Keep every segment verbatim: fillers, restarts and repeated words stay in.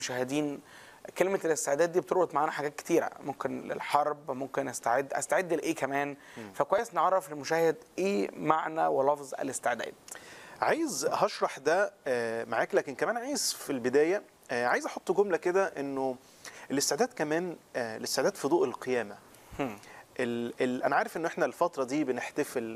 مشاهدين، كلمة الاستعداد دي بتربط معانا حاجات كتيرة، ممكن للحرب، ممكن استعد استعد لايه كمان. فكويس نعرف للمشاهد ايه معنى ولفظ الاستعداد. عايز هشرح ده معاك، لكن كمان عايز في البداية عايز احط جملة كده انه الاستعداد كمان الاستعداد في ضوء القيامة. ال ال انا عارف ان احنا الفترة دي بنحتفل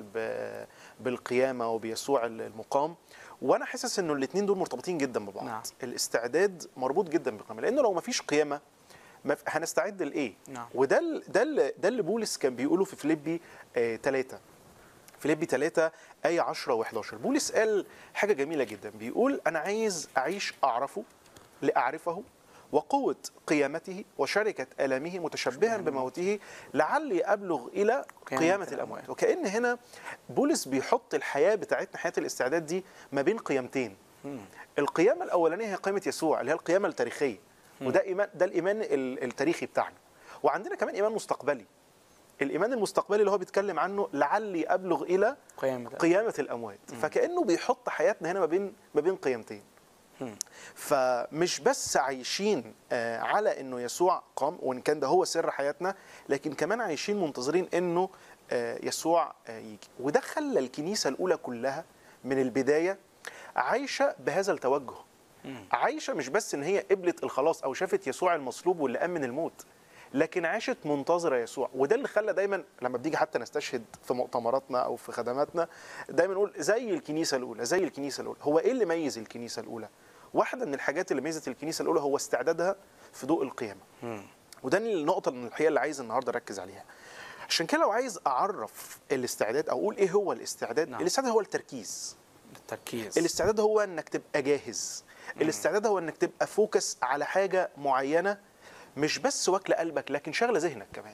بالقيامة وبيسوع المقام، وانا حاسس انه الاثنين دول مرتبطين جدا ببعض. نعم. الاستعداد مربوط جدا بالقيامة، لانه لو ما فيش قيامة هنستعد لايه؟ نعم. وده ال ده ال ده اللي بولس كان بيقوله في فيليبي ثلاثة. فيليبي ثلاثة آية عشرة وإحداشر. بولس قال حاجة جميلة جدا، بيقول أنا عايز أعيش أعرفه لأعرفه وقوة قيامته وشركة آلامه متشبها بموته لعلي أبلغ إلى قيامة الأموات. وكأن هنا بولس بيحط الحياة بتاعتنا، حياة الاستعداد دي، ما بين قيامتين. القيامة الأولانية هي قيامة يسوع اللي هي القيامة التاريخية، وده إيمان، ده الإيمان التاريخي بتاعنا. وعندنا كمان إيمان مستقبلي، الإيمان المستقبلي اللي هو بيتكلم عنه لعلي أبلغ إلى قيامة, قيامة الأموات. مم. فكأنه بيحط حياتنا هنا ما بين ما بين قيامتين. مم. فمش بس عايشين على إنه يسوع قام، وإن كان ده هو سر حياتنا، لكن كمان عايشين منتظرين إنه يسوع يجي. وده خلى الكنيسة الأولى كلها من البداية عايشة بهذا التوجه. مم. عايشة مش بس إن هي قبلت الخلاص أو شافت يسوع المصلوب واللي قام من الموت، لكن عاشت منتظرة يسوع. وده اللي خلى دايما لما بنيجي حتى نستشهد في مؤتمراتنا أو في خدماتنا دايما نقول زي الكنيسة الأولى، زي الكنيسة الأولى. هو إيه اللي ميز الكنيسة الأولى؟ واحدة من الحاجات اللي ميزت الكنيسة الأولى هو استعدادها في ضوء القيامة. وده النقطة من الحقيقة اللي عايز النهاردة أركز عليها. عشان كده لو عايز أعرف الاستعداد أو أقول إيه هو الاستعداد، نعم. الاستعداد هو التركيز. التركيز. الاستعداد هو إنك تبقى جاهز. مم. الاستعداد هو إنك تبقى فوكس على حاجة معينة، مش بس واكله قلبك لكن شغله ذهنك كمان.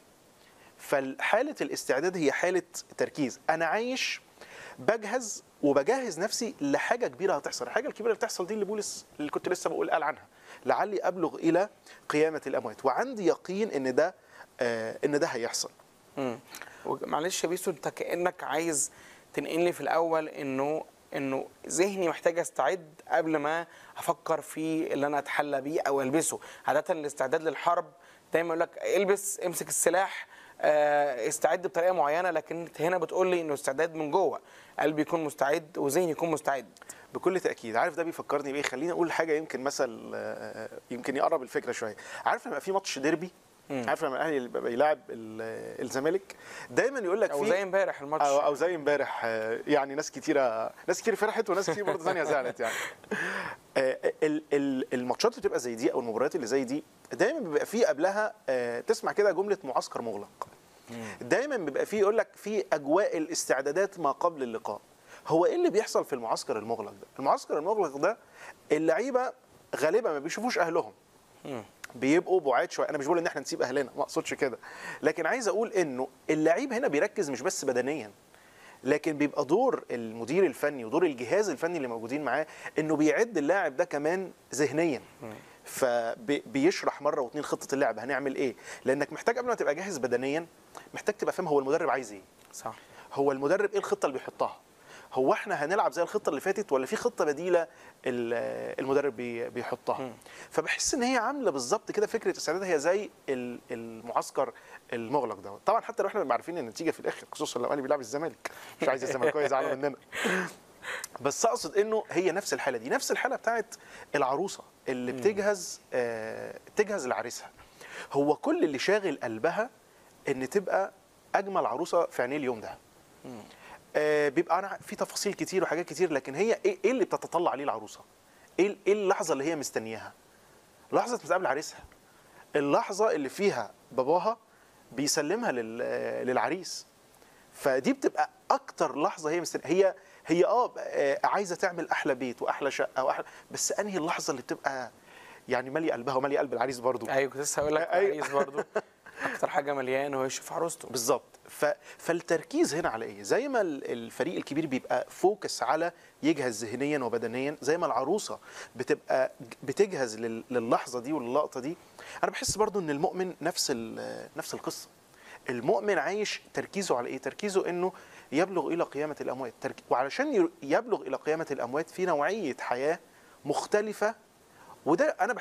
فحاله الاستعداد هي حاله تركيز، انا عايش بجهز وبجهز نفسي لحاجه كبيره هتحصل. الحاجه الكبيره اللي بتحصل دي اللي بولس اللي كنت لسه بقول قال عنها لعلي ابلغ الى قيامه الاموات، وعندي يقين ان ده آه ان ده هيحصل. امم معلش يا بيسو، انت كانك عايز تنقل لي في الاول انه انه ذهني محتاج استعد قبل ما افكر في اللي انا اتحلى بيه او البسه. عاده الاستعداد للحرب دايما يقول لك البس، امسك السلاح، استعد بطريقه معينه، لكن انت هنا بتقول لي انه استعداد من جوه، قلبي يكون مستعد وذهني يكون مستعد. بكل تاكيد. عارف ده بيفكرني بايه؟ خليني اقول حاجه يمكن مثل يمكن يقرب الفكره شويه. عارف لما في ماتش ديربي، مم. عارف لما الاهلي بيلاعب الزمالك دايما يقول لك او زي امبارح الماتش او, أو زي امبارح، يعني ناس كتيره ناس كتير فرحت وناس كتير برضه ثانيه زعلت. يعني الماتشات اللي بتبقى زي دي او المباريات اللي زي دي دايما بيبقى فيه قبلها تسمع كده جمله معسكر مغلق. دايما بيبقى فيه يقول لك في اجواء الاستعدادات ما قبل اللقاء. هو ايه اللي بيحصل في المعسكر المغلق ده؟ المعسكر المغلق ده اللعيبه غالبا ما بيشوفوش اهلهم، بيبقوا بعاد شويه. انا مش بقول ان احنا نسيب اهلنا، ما اقصدش كده، لكن عايز اقول انه اللعيب هنا بيركز مش بس بدنيا، لكن بيبقى دور المدير الفني ودور الجهاز الفني اللي موجودين معاه انه بيعد اللاعب ده كمان ذهنيا. فبيشرح مره واثنين خطه اللعب هنعمل ايه، لانك محتاج قبل ما تبقى جاهز بدنيا محتاج تبقى فاهم هو المدرب عايز ايه. صح. هو المدرب ايه الخطه اللي بيحطها؟ هو احنا هنلعب زي الخطه اللي فاتت ولا في خطه بديله المدرب بيحطها؟ م. فبحس ان هي عامله بالظبط كده فكره الاستعداد هي زي المعسكر المغلق ده. طبعا حتى لو احنا عارفين النتيجه في الاخر، خصوصا لو الاهلي بيلعب الزمالك، مش عايز الزمالك يزعلوا مننا، بس اقصد انه هي نفس الحاله دي، نفس الحاله بتاعت العروسه اللي بتجهز آه تجهز لعريسها. هو كل اللي شاغل قلبها ان تبقى اجمل عروسه في عينيه اليوم ده. م. آه بيبقى انا في تفاصيل كتير وحاجات كتير، لكن هي ايه, إيه اللي بتتطلع عليه العروسه؟ ايه ايه اللحظه اللي هي مستنياها؟ لحظه مستقبل عريسها، اللحظه اللي فيها باباها بيسلمها للعريس. فدي بتبقى اكتر لحظه هي مستنيها. هي هي اه عايزه تعمل احلى بيت واحلى شقه واحلى، بس انهي اللحظه اللي بتبقى يعني ماليه قلبها وماليه قلب العريس برضو. ايوه كنت لسه هقول لك العريس برضو اكتر حاجه مليان وهو يشوف عروسته. بالظبط. فالتركيز هنا على ايه؟ زي ما الفريق الكبير بيبقى فوكس على يجهز ذهنيا وبدنيا، زي ما العروسه بتبقى بتجهز للحظه دي واللقطه دي. انا بحس برضو ان المؤمن نفس نفس القصه. المؤمن عايش تركيزه على ايه؟ تركيزه انه يبلغ الى قيامه الاموات. وعلشان يبلغ الى قيامه الاموات في نوعيه حياه مختلفه، وده انا